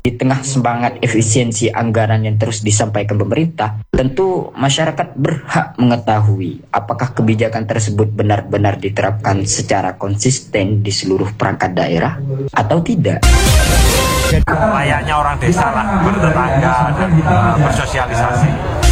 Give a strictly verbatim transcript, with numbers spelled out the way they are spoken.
Di tengah semangat efisiensi anggaran yang terus disampaikan pemerintah, tentu masyarakat berhak mengetahui apakah kebijakan tersebut benar-benar diterapkan secara konsisten di seluruh perangkat daerah atau tidak. Layaknya orang desa lah, bertetangga dan uh, bersosialisasi.